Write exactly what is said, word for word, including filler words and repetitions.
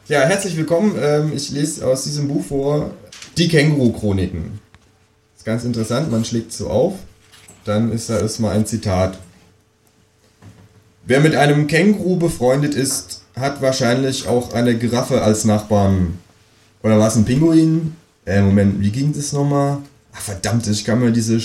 Ja, herzlich willkommen. Ähm, ich lese aus diesem Buch vor Die Känguru-Chroniken. Ist ganz interessant, man schlägt so auf, dann ist da erstmal ein Zitat. Wer mit einem Känguru befreundet ist, hat wahrscheinlich auch eine Giraffe als Nachbarn. Oder war es ein Pinguin? Äh, Moment, wie ging das nochmal? Ach verdammt, ich kann mir diese